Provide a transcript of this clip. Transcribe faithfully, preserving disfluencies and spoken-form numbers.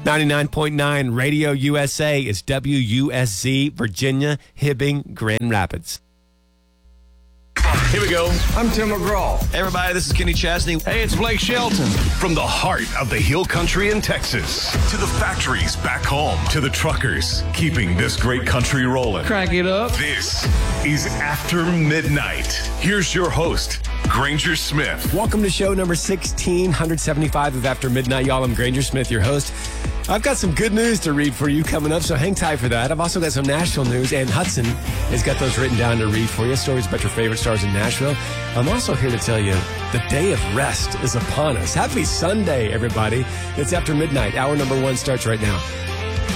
ninety-nine point nine Radio U S A is W U S Z, Virginia, Hibbing, Grand Rapids. Here we go. I'm Tim McGraw. Hey, everybody, this is Kenny Chesney. Hey, it's Blake Shelton. From the heart of the hill country in Texas to the factories back home to the truckers keeping this great country rolling. Crank it up. This is After Midnight. Here's your host, Granger Smith. Welcome to show number sixteen seventy-five of After Midnight, y'all. I'm Granger Smith, your host. I've got some good news to read for you coming up, so hang tight for that. I've also got some Nashville news, and Hudson has got those written down to read for you. Stories about your favorite stars in Nashville. I'm also here to tell you the day of rest is upon us. Happy Sunday, everybody. It's After Midnight. Hour number one starts right now.